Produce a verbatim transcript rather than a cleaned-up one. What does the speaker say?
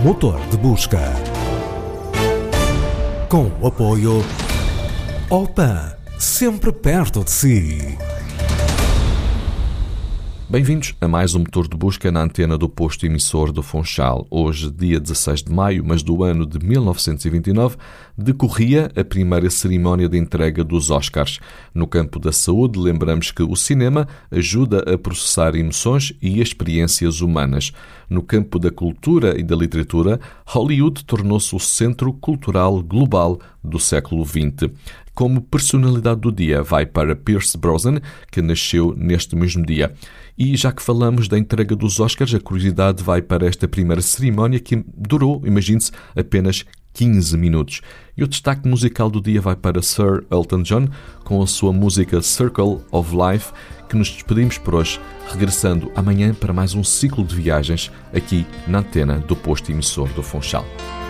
Motor de Busca. Com o apoio Opan, sempre perto de si. Bem-vindos a mais um Motor de Busca na antena do posto emissor do Funchal. Hoje, dia dezasseis de maio, mas do ano de mil novecentos e vinte e nove, decorria a primeira cerimónia de entrega dos Oscars. No campo da saúde, lembramos que o cinema ajuda a processar emoções e experiências humanas. No campo da cultura e da literatura, Hollywood tornou-se o centro cultural global do século vinte. Como personalidade do dia vai para Pierce Brosnan, que nasceu neste mesmo dia. E já que falamos da entrega dos Oscars, a curiosidade vai para esta primeira cerimónia que durou, imagine-se, apenas quinze minutos. E o destaque musical do dia vai para Sir Elton John, com a sua música Circle of Life, que nos despedimos por hoje, regressando amanhã para mais um ciclo de viagens aqui na antena do posto emissor do Funchal.